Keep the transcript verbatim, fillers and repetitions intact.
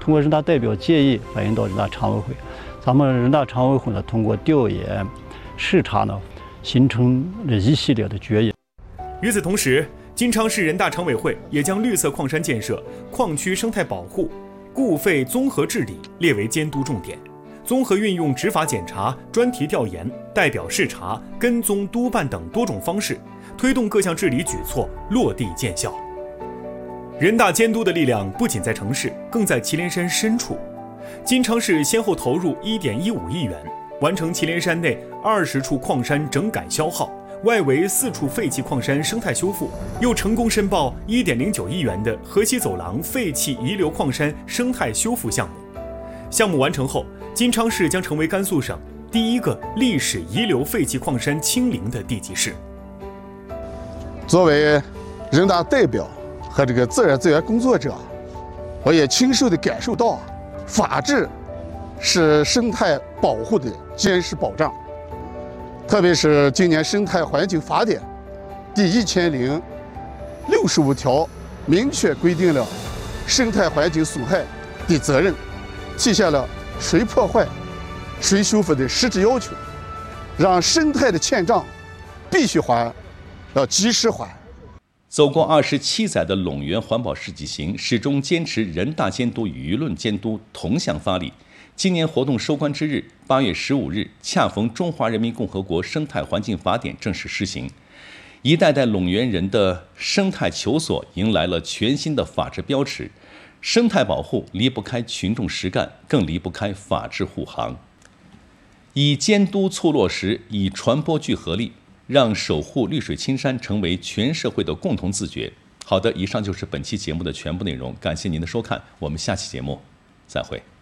通过人大代表建议反映到人大常委会，咱们人大常委会呢通过调研、视察呢，形成了一系列的决议。 与此同时，金昌市人大常委会也将绿色矿山建设、矿区生态保护、固废综合治理列为监督重点，综合运用执法检查、专题调研、代表视察、跟踪督办等多种方式，推动各项治理举措落地见效。人大监督的力量不仅在城市，更在祁连山深处。金昌市先后投入 一点一五亿元，完成祁连山内二十处矿山整改消耗，外围四处废弃矿山生态修复，又成功申报 一点零九亿元的河西走廊废弃遗留矿山生态修复项目。项目完成后，金昌市将成为甘肃省第一个历史遗留废弃矿山清零的地级市。 作为人大代表和这个自然资源工作者，我也亲受地感受到，法治是生态保护的坚实保障。特别是今年生态环境法典第一千零六十五条明确规定了生态环境损害的责任，体现了谁破坏谁修复的实质要求，让生态的欠账必须还，要及时还。 走过二十七载的陇源环保市集行，始终坚持人大监督与舆论监督同向发力。今年活动收官之日，八月十五日，恰逢中华人民共和国生态环境法典正式施行，一代代陇源人的生态求索迎来了全新的法治标尺。生态保护离不开群众实干，更离不开法治护航。以监督促落实，以传播聚合力，让守护绿水青山成为全社会的共同自觉。好的，以上就是本期节目的全部内容，感谢您的收看，我们下期节目再会。